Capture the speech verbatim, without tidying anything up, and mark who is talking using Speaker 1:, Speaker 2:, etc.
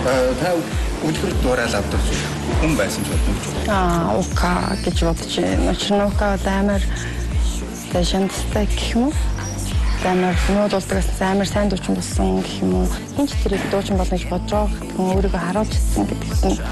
Speaker 1: Та өдөр дуурал авдаг зүйл хүн байсан ч болно гэж байна.
Speaker 2: Аа, ука гэж бодож байна. Чинука амар шантастай гэх юм уу? Амар нүүдүүлдэгээс амар сайн дуучин болсон гэх юм уу? Энд ч тэрийг дуучин болно гэж бодож байгаа. Өөрийгөө харуулж ирсэн гэдэг нь